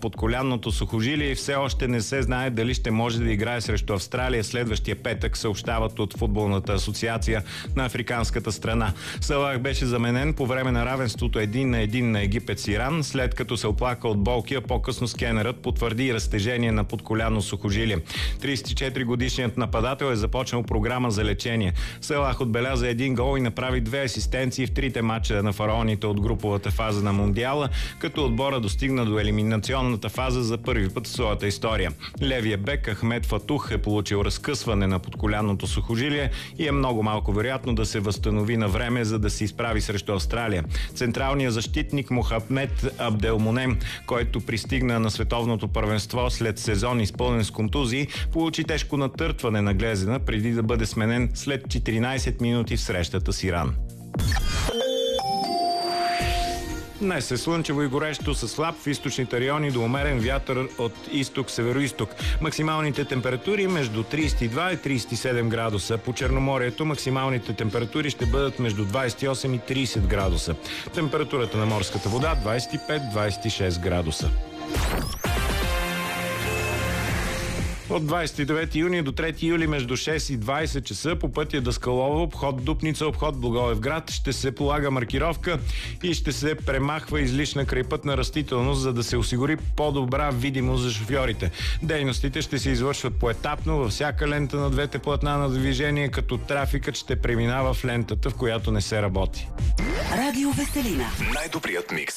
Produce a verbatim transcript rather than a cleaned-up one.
подколянното сухожилие и все още не се знае дали ще може да играе срещу Австралия следващия петък, съобщават от Футболната асоциация на африканската страна. Салах беше заменен по време на равенството един на един на Египет с Иран, след като се оплака от болки, а по-късно скенерът потвърди разтежение на подколяно сухожилие. тридесет и четири годишният нападател е започнал програма за лечение. Салах отбеляза един гол и направи две асистенции в трите матча на фараоните от груповата фаза на Мондиала, като отбора достигна до елиминационната фаза за първи път в своята история. Левия бек Ахмед Фатух е получил разкъсване на подколянното сухожилие и е много малко вероятно да се възстанови на време, за да се изправи срещу Австралия. Централният защитник Мохамед Абделмунем, който пристигна на световното първенство след сезон изпълнен с контузии, получи тежко натъртване на глезена преди да бъде сменен след четиринайсет минути в срещата с Иран. Днес е слънчево и горещо със слаб в източните райони до умерен вятър от изток-североизток. Максималните температури между трийсет и два и трийсет и седем градуса. По Черноморието максималните температури ще бъдат между двайсет и осем и трийсет градуса. Температурата на морската вода двайсет и пет до двайсет и шест градуса. От двайсет и девети юни до трети юли между шест и двайсет часа по пътя Даскалово, обход Дупница, обход Благоевград ще се полага маркировка и ще се премахва излишна крайпътна растителност, за да се осигури по-добра видимост за шофьорите. Дейностите ще се извършват поетапно във всяка лента на двете платна на движение, като трафикът ще преминава в лентата, в която не се работи. Радио Веселина. Най-добрият микс